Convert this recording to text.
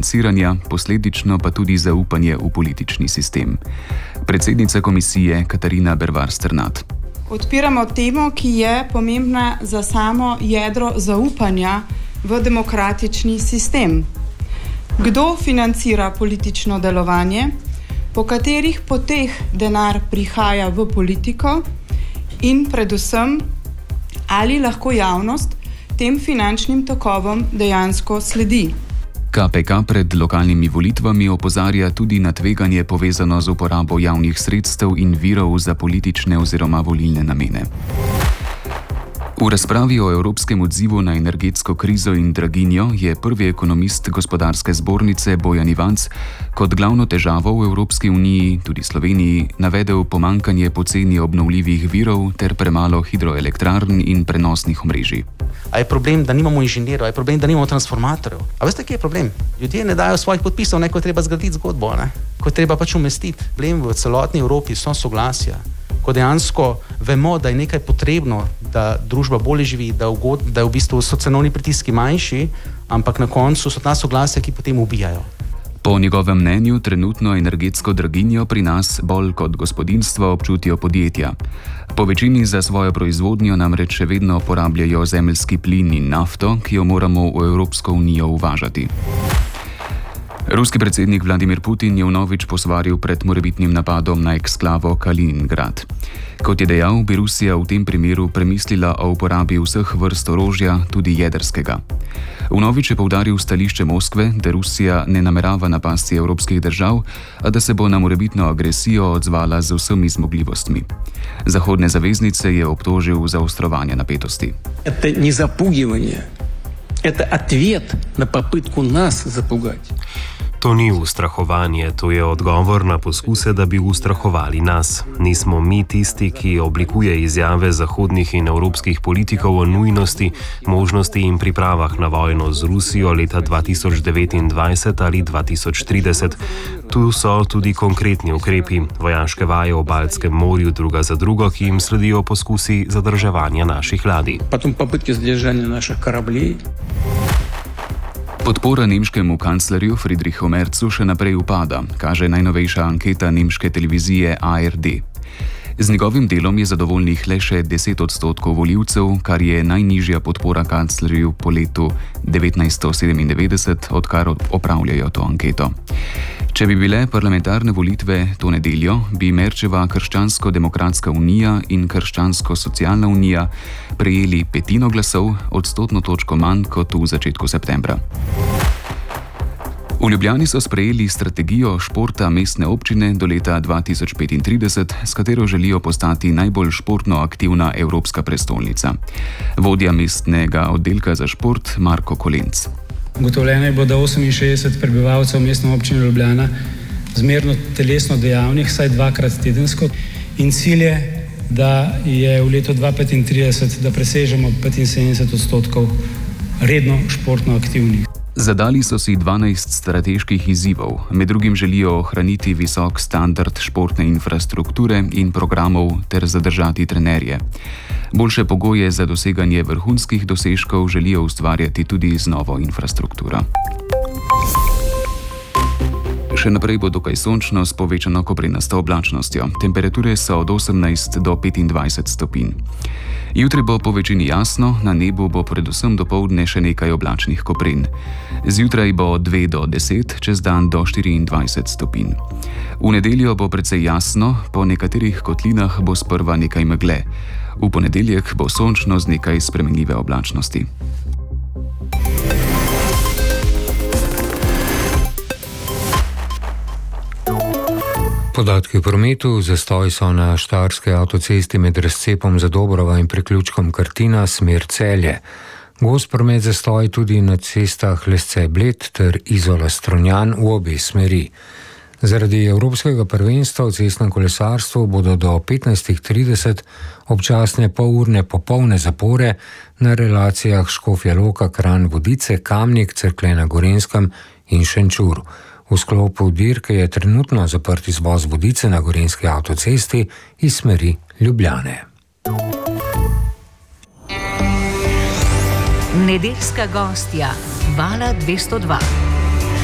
financiranja, posledično pa tudi zaupanje v politični sistem. Predsednica komisije Katarina Bervar Strnad. Odpiramo temo, ki je pomembna za samo jedro zaupanja v demokratični sistem. Kdo financira politično delovanje, po katerih poteh denar prihaja v politiko in predvsem, ali lahko javnost tem finančnim tokovom dejansko sledi. KPK pred lokalnimi volitvami opozarja tudi na tveganje povezano z uporabo javnih sredstev in virov za politične oziroma volilne namene. V razpravi o evropskem odzivu na energetsko krizo in draginjo je prvi ekonomist Gospodarske zbornice Bojan Ivanc kot glavno težavo v Evropski uniji, tudi Sloveniji, navedel pomanjkanje poceni obnovljivih virov ter premalo hidroelektrarn in prenosnih omrežij. A je problem, da nimamo inženirjev, a je problem, da nimamo transformatorjev. A veste, kje je problem? Ljudje ne dajo svojih podpisov, ko je treba zgraditi zgodbo, ko je treba pač umestiti. Problem v celotni Evropi so soglasja. Ko dejansko vemo, da je nekaj potrebno, da družba bolje živi, da v bistvu so cenovni pritiski manjši, ampak na koncu so ta soglasja, ki potem ubijajo. Po njegovem mnenju trenutno energetsko draginjo pri nas bolj kot gospodinjstvo občutijo podjetja. Po večini za svojo proizvodnjo namreč še vedno porabljajo zemeljski plin in nafto, ki jo moramo v Evropsko unijo uvažati. Ruski predsednik Vladimir Putin je vnovič posvaril pred morebitnim napadom na eksklavo Kaliningrad. Kot je dejal, bi Rusija v tem primeru premislila o uporabi vseh vrst orožja, tudi jedrskega. Vnovič je poudaril stališče Moskve, da Rusija ne namerava napasti evropskih držav, a da se bo na morebitno agresijo odzvala z vsemi zmogljivostmi. Zahodne zaveznice je obtožil zaostrovanja napetosti. Это не запугивание, это ответ на попытку нас запугать. To ni ustrahovanje, to je odgovor na poskuse, da bi ustrahovali nas. Nismo mi tisti, ki oblikuje izjave zahodnih in evropskih politikov o nujnosti, možnosti in pripravah na vojno z Rusijo leta 2029 ali 2030. Tu so tudi konkretni ukrepi, vojaške vaje v Baltskem morju druga za drugo, ki jim sledijo poskusi zadrževanja naših ladij. Potem popitke zadržanja naših kораблей. Podpora nemškemu kanclerju Friedrichu Merzu še naprej upada, kaže najnovejša anketa nemške televizije ARD. Z njegovim delom je zadovoljnih le še 10% volivcev, kar je najnižja podpora kanclerju po letu 1997, odkar opravljajo to anketo. Če bi bile parlamentarne volitve to nedeljo, bi Merčeva Krščansko-demokratska unija in Krščansko-socialna unija prejeli 1/5 glasov, odstotno točko manj kot v začetku septembra. V Ljubljani so sprejeli strategijo športa mestne občine do leta 2035, s katero želijo postati najbolj športno aktivna evropska prestolnica. Vodja mestnega oddelka za šport Marko Kolenc. Ugotovljeno je bilo, da 68 prebivalcev mestne občine Ljubljana zmerno telesno dejavnih, vsaj 2-krat tedensko. In cilj je, da je v letu 2035, da presežemo 75% redno športno aktivnih. Zadali so si 12 strateških izzivov. Med drugim želijo ohraniti visok standard športne infrastrukture in programov ter zadržati trenerje. Boljše pogoje za doseganje vrhunskih dosežkov želijo ustvarjati tudi z novo infrastrukturo. Še naprej bo dokaj sončno s povečano koprenasto oblačnostjo. Temperature so od 18 do 25 stopinj. Jutri bo po večini jasno, na nebu bo predvsem dopoldne še nekaj oblačnih koprin. Zjutraj bo od 2 do 10, čez dan do 24 stopinj. V nedeljo bo precej jasno, po nekaterih kotlinah bo sprva nekaj megle. V ponedeljek bo sončno z nekaj spremenljive oblačnosti. Podatki o prometu. Zastoj so na Štajerski avtocesti med razcepom Zadobrova in priključkom Krtina, smer Celje. Gost promet zastoj tudi na cestah Lesce-Bled ter Izola-Strunjan v obe smeri. Zaradi evropskega prvenstva v cestnem kolesarstvu bodo do 15:30 občasne polurne popolne zapore na relacijah Škofja Loka, Kranj, Vodice, Kamnik, Cerklje na Gorenjskem in Šenčur. V sklopu dirke je trenutno zaprt izvoz Vodice na Gorenjski avtocesti iz smeri Ljubljane. Nedeljska gostja Vala 202.